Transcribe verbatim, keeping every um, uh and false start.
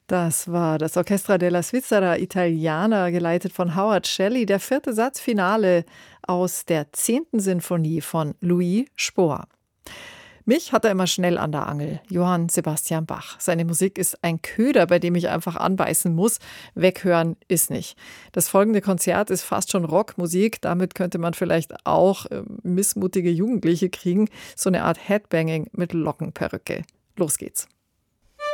Das war das Orchestra della Svizzera Italiana, geleitet von Howard Shelley, der vierte Satz Finale aus der zehnten Sinfonie von Louis Spohr. Mich hat er immer schnell an der Angel, Johann Sebastian Bach. Seine Musik ist ein Köder, bei dem ich einfach anbeißen muss. Weghören ist nicht. Das folgende Konzert ist fast schon Rockmusik. Damit könnte man vielleicht auch äh, missmutige Jugendliche kriegen. So eine Art Headbanging mit Lockenperücke. Los geht's.